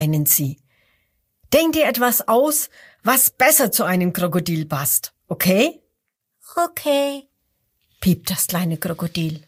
meinen sie. Denk dir etwas aus, was besser zu einem Krokodil passt, okay? Okay, piept das kleine Krokodil.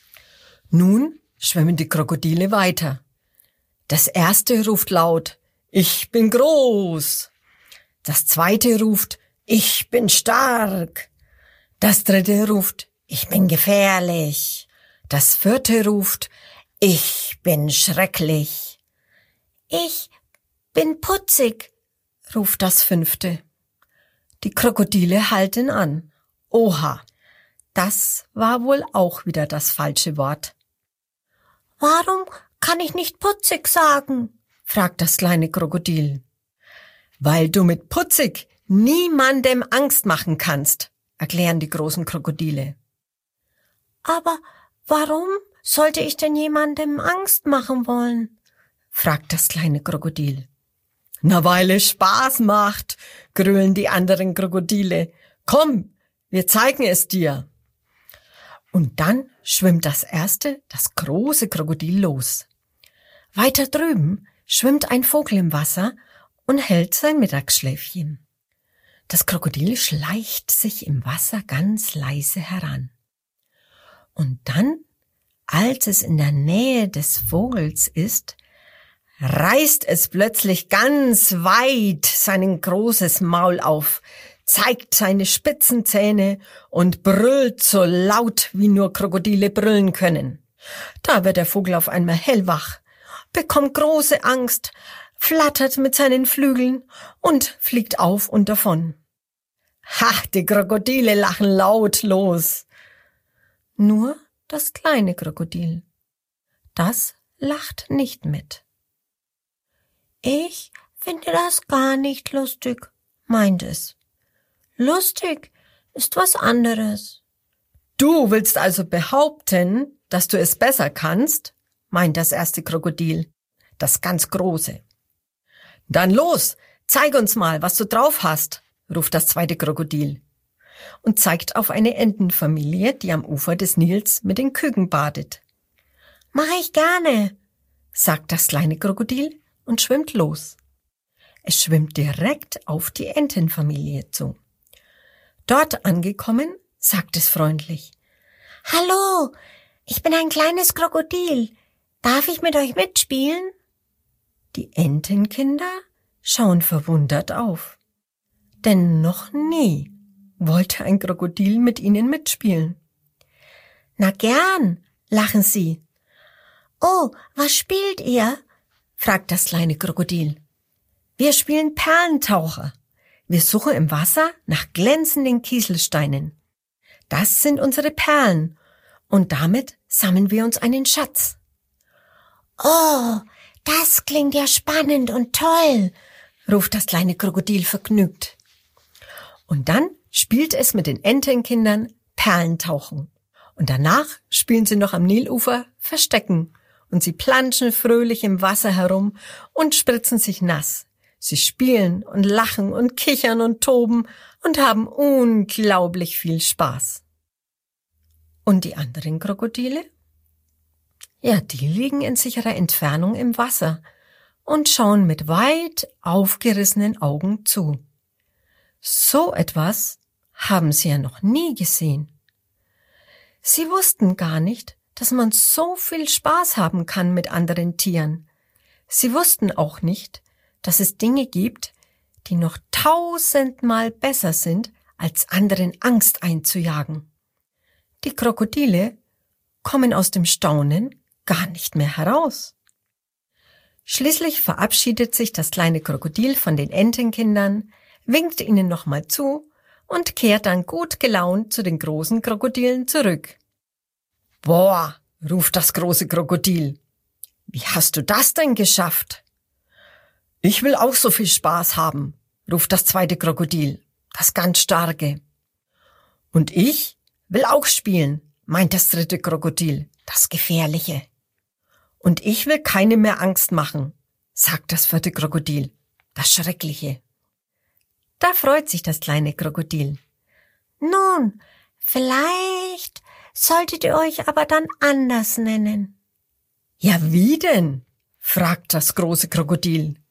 Nun schwimmen die Krokodile weiter. Das erste ruft laut, ich bin groß. Das zweite ruft, ich bin stark. Das dritte ruft, ich bin gefährlich. Das vierte ruft, ich bin schrecklich. ich bin putzig, Ruft das fünfte. Die Krokodile halten an. Oha, das war wohl auch wieder das falsche Wort. Warum kann ich nicht putzig sagen? Fragt das kleine Krokodil. Weil du mit putzig niemandem Angst machen kannst, erklären die großen Krokodile. Aber warum sollte ich denn jemandem Angst machen wollen? Fragt das kleine Krokodil. Na, weil es Spaß macht, grölen die anderen Krokodile. Komm, wir zeigen es dir. Und dann schwimmt das große Krokodil los. Weiter drüben schwimmt ein Vogel im Wasser und hält sein Mittagsschläfchen. Das Krokodil schleicht sich im Wasser ganz leise heran. Und dann, als es in der Nähe des Vogels ist, reißt es plötzlich ganz weit sein großes Maul auf, zeigt seine spitzen Zähne und brüllt so laut, wie nur Krokodile brüllen können. Da wird der Vogel auf einmal hellwach, bekommt große Angst, flattert mit seinen Flügeln und fliegt auf und davon. Ha, die Krokodile lachen laut los. Nur das kleine Krokodil, das lacht nicht mit. Ich finde das gar nicht lustig, meint es. Lustig ist was anderes. Du willst also behaupten, dass du es besser kannst, meint das erste Krokodil, das ganz große. Dann los, zeig uns mal, was du drauf hast, ruft das zweite Krokodil und zeigt auf eine Entenfamilie, die am Ufer des Nils mit den Küken badet. Mach ich gerne, sagt das kleine Krokodil und schwimmt los. Es schwimmt direkt auf die Entenfamilie zu. Dort angekommen, sagt es freundlich. Hallo, ich bin ein kleines Krokodil. Darf ich mit euch mitspielen? Die Entenkinder schauen verwundert auf. Denn noch nie wollte ein Krokodil mit ihnen mitspielen. Na gern, lachen sie. Oh, was spielt ihr? Fragt das kleine Krokodil. Wir spielen Perlentaucher. Wir suchen im Wasser nach glänzenden Kieselsteinen. Das sind unsere Perlen und damit sammeln wir uns einen Schatz. Oh, das klingt ja spannend und toll, ruft das kleine Krokodil vergnügt. Und dann spielt es mit den Entenkindern Perlentauchen. Und danach spielen sie noch am Nilufer Verstecken. Und sie planschen fröhlich im Wasser herum und spritzen sich nass. Sie spielen und lachen und kichern und toben und haben unglaublich viel Spaß. Und die anderen Krokodile? Ja, die liegen in sicherer Entfernung im Wasser und schauen mit weit aufgerissenen Augen zu. So etwas haben sie ja noch nie gesehen. Sie wussten gar nicht, dass man so viel Spaß haben kann mit anderen Tieren. Sie wussten auch nicht, dass es Dinge gibt, die noch 1000-mal besser sind, als anderen Angst einzujagen. Die Krokodile kommen aus dem Staunen gar nicht mehr heraus. Schließlich verabschiedet sich das kleine Krokodil von den Entenkindern, winkt ihnen nochmal zu und kehrt dann gut gelaunt zu den großen Krokodilen zurück. Boah, ruft das große Krokodil. Wie hast du das denn geschafft? Ich will auch so viel Spaß haben, ruft das zweite Krokodil, das ganz starke. Und ich will auch spielen, meint das dritte Krokodil, das gefährliche. Und ich will keine mehr Angst machen, sagt das vierte Krokodil, das schreckliche. Da freut sich das kleine Krokodil. Nun, vielleicht solltet ihr euch aber dann anders nennen. Ja, wie denn? fragt das große Krokodil.